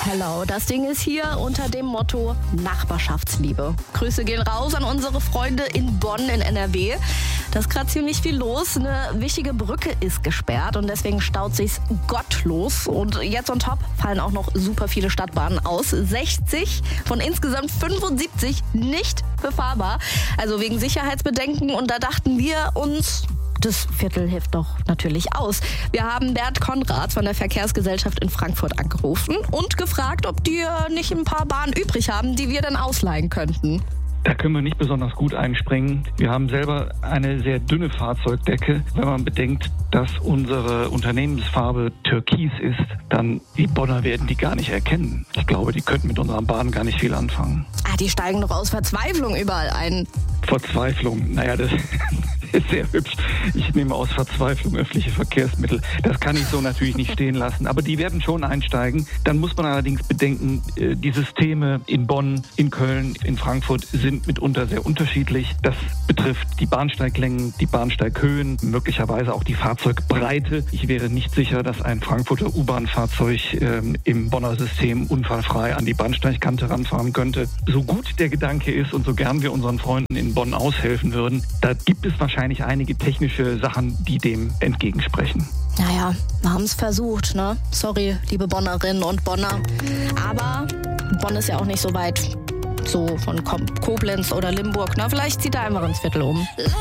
Hello, das Ding ist hier unter dem Motto Nachbarschaftsliebe. Grüße gehen raus an unsere Freunde in Bonn in NRW. Da ist gerade ziemlich viel los. Eine wichtige Brücke ist gesperrt und deswegen staut sich's gottlos. Und jetzt on top fallen auch noch super viele Stadtbahnen aus. 60 von insgesamt 75 nicht befahrbar. Also wegen Sicherheitsbedenken. Und da dachten wir uns, das Viertel hilft doch natürlich aus. Wir haben Bert Konrad von der Verkehrsgesellschaft in Frankfurt angerufen und gefragt, ob die nicht ein paar Bahnen übrig haben, die wir dann ausleihen könnten. Da können wir nicht besonders gut einspringen. Wir haben selber eine sehr dünne Fahrzeugdecke. Wenn man bedenkt, dass unsere Unternehmensfarbe Türkis ist, dann die Bonner werden die gar nicht erkennen. Ich glaube, die könnten mit unseren Bahnen gar nicht viel anfangen. Die steigen doch aus Verzweiflung überall ein. Verzweiflung, naja, das ist sehr hübsch. Ich nehme aus Verzweiflung öffentliche Verkehrsmittel. Das kann ich so natürlich nicht stehen lassen. Aber die werden schon einsteigen. Dann muss man allerdings bedenken, die Systeme in Bonn, in Köln, in Frankfurt sind mitunter sehr unterschiedlich. Das betrifft die Bahnsteiglängen, die Bahnsteighöhen, möglicherweise auch die Fahrzeugbreite. Ich wäre nicht sicher, dass ein Frankfurter U-Bahn-Fahrzeug im Bonner System unfallfrei an die Bahnsteigkante ranfahren könnte. So gut der Gedanke ist und so gern wir unseren Freunden in Bonn aushelfen würden, da gibt es wahrscheinlich einige technische Sachen, die dem entgegensprechen. Naja, wir haben es versucht, ne? Sorry, liebe Bonnerinnen und Bonner. Aber Bonn ist ja auch nicht so weit so von Koblenz oder Limburg. Na, vielleicht zieht er einfach ins Viertel um.